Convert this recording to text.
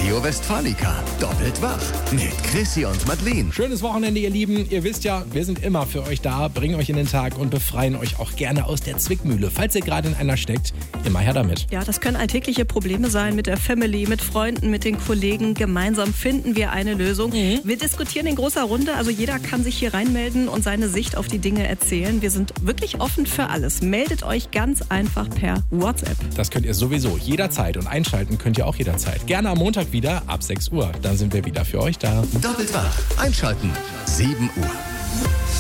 Radio Westfalica. Doppelt wach. Mit Chrissy und Madeleine. Schönes Wochenende, ihr Lieben. Ihr wisst ja, wir sind immer für euch da, bringen euch in den Tag und befreien euch auch gerne aus der Zwickmühle. Falls ihr gerade in einer steckt, immer her damit. Ja, das können alltägliche Probleme sein mit der Family, mit Freunden, mit den Kollegen. Gemeinsam finden wir eine Lösung. Wir diskutieren in großer Runde, also jeder kann sich hier reinmelden und seine Sicht auf die Dinge erzählen. Wir sind wirklich offen für alles. Meldet euch ganz einfach per WhatsApp. Das könnt ihr sowieso jederzeit und einschalten könnt ihr auch jederzeit. Gerne am Montag wieder ab 6 Uhr. Dann sind wir wieder für euch da. Doppelt wach. Einschalten. 7 Uhr.